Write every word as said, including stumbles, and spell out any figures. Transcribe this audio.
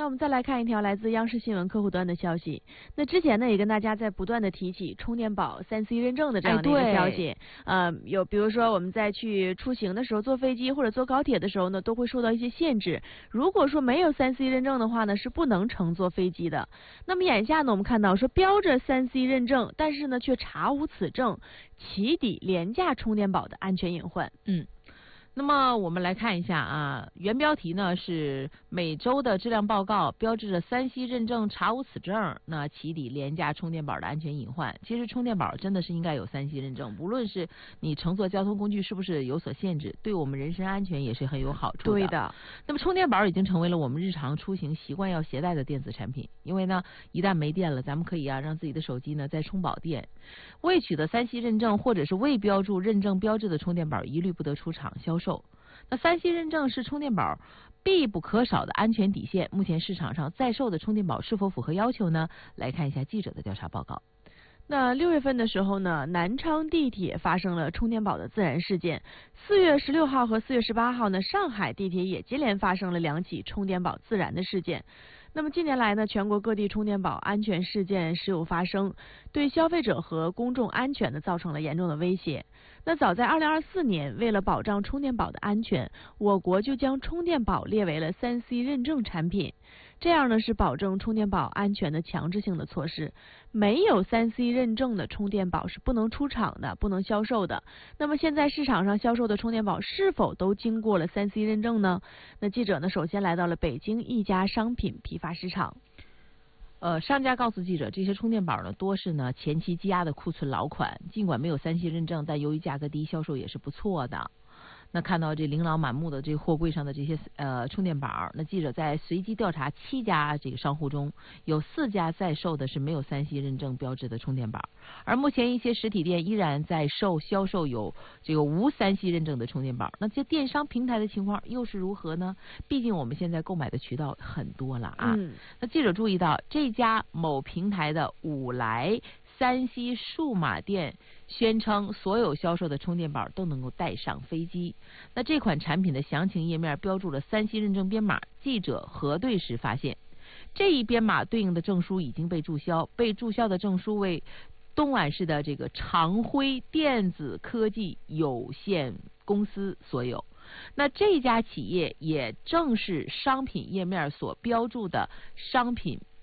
我们再来看一条来自央视新闻客户端的消息。那之前呢，也跟大家在不断的提起充电宝三 C 认证的这样的一个消息。呃，有比如说我们在去出行的时候，坐飞机或者坐高铁的时候呢，都会受到一些限制。如果说没有三 C 认证的话呢，是不能乘坐飞机的。那么眼下呢，我们看到说标着三 C 认证，但是呢却查无此证，起底廉价充电宝的安全隐患。 嗯。那么我们来看一下啊，原标题呢是每周的质量报告标志着三 C 认证查无此证，那起底廉价充电宝的安全隐患。其实充电宝真的是应该有三 C 认证，无论是你乘坐交通工具是不是有所限制，对我们人身安全也是很有好处的。 对的。 那么充电宝已经成为了我们日常出行习惯要携带的电子产品，因为呢一旦没电了，咱们可以啊让自己的手机呢再充饱电。未取得三 C 认证或者是未标注认证标志的充电宝一律不得出厂销售。那三 C 认证是充电宝必不可少的安全底线，目前市场上在售的充电宝是否符合要求呢？来看一下记者的调查报告。 那六月份的时候呢，南昌地铁发生了充电宝的自燃事件。四月十六号和四月十八号呢，上海地铁也接连发生了两起充电宝自燃的事件。那么近年来呢，全国各地充电宝安全事件时有发生，对消费者和公众安全呢造成了严重的威胁。那早在二零二四年，为了保障充电宝的安全，我国就将充电宝列为了三 C 认证产品。这样呢是保证充电宝安全的强制性的措施。没有三 C 认证的充电宝是不能出厂的，不能销售的。那么现在市场上销售的充电宝是否都经过了三 C 认证呢？那记者呢首先来到了北京一家商品批发市场。 呃，商家告诉记者，这些充电宝呢多是呢前期积压的库存老款，尽管没有三 C 认证，但由于价格低，销售也是不错的。那看到这琳琅满目的这货柜上的这些呃充电宝，那记者在随机调查七家这个商户中，有四家在售的是没有三 C 认证标志的充电宝，而目前一些实体店依然在售销售有这个无三 C 认证的充电宝。那这电商平台的情况又是如何呢？毕竟我们现在购买的渠道很多了啊。 嗯、 那记者注意到这家某平台的五来三 C 数码店宣称，所有销售的充电宝都能够带上飞机。那这款产品的详情页面标注了三 C 认证编码，记者核对时发现，这一编码对应的证书已经被注销，被注销的证书为东莞市的这个长辉电子科技有限公司所有。那这家企业也正是商品页面所标注的商品